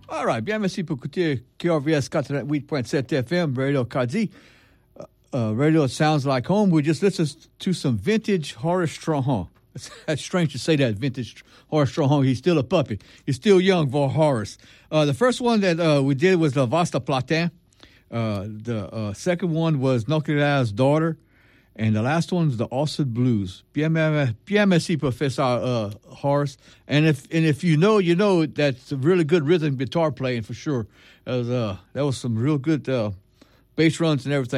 All right, bien merci pour écouter KRVS 88.7 FM, Radio Kadi. Radio Sounds Like Home. We just listened to some vintage Horace Strauhan. That's strange to say that, vintage Horace Strauhan. He's still a puppy. He's still young for Horace. The first one that we did was the Vasta Platin. The second one was Nokila's Daughter. And the last one is the Austin Blues. Bien merci, Professor Horace. And if you know that's a really good rhythm guitar playing for sure. That was some real good bass runs and everything.